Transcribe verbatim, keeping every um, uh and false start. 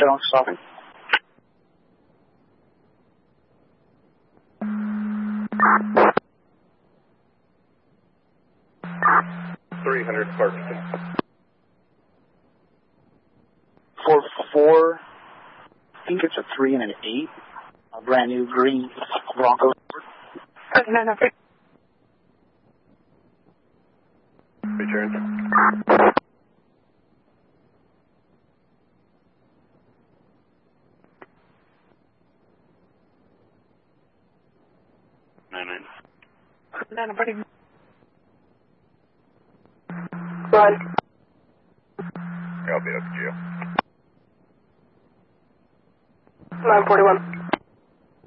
shut off stopping. three hundred Parkinson. four four, I think it's a three and an eight. A brand new green Bronco. Return. Nine nine. Nine buddy. Run. I'll be up to jail. Nine forty one.